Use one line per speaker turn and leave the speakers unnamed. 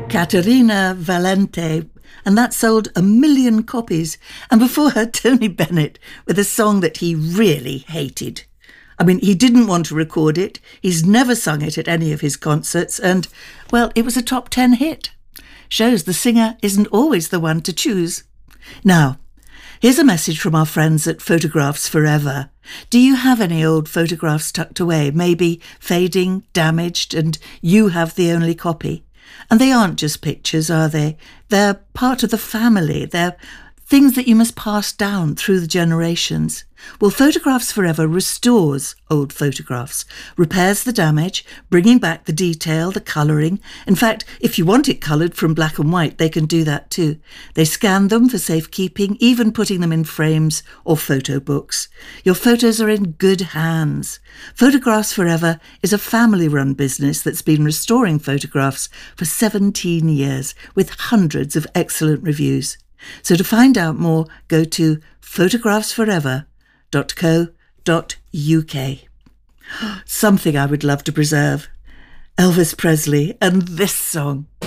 Caterina Valente, and that sold 1 million copies. And before her, Tony Bennett with a song that he really hated. I mean, he didn't want to record it. He's never sung it at any of his concerts. And, well, it was a top 10 hit. Shows the singer isn't always the one to choose. Now, here's a message from our friends at Photographs Forever. Do you have any old photographs tucked away, maybe fading, damaged, and you have the only copy? And they aren't just pictures, are they? They're part of the family. They're things that you must pass down through the generations. Well, Photographs Forever restores old photographs, repairs the damage, bringing back the detail, the colouring. In fact, if you want it coloured from black and white, they can do that too. They scan them for safekeeping, even putting them in frames or photo books. Your photos are in good hands. Photographs Forever is a family-run business that's been restoring photographs for 17 years with hundreds of excellent reviews. So to find out more, go to photographsforever.co.uk. Something I would love to preserve. Elvis Presley and this song.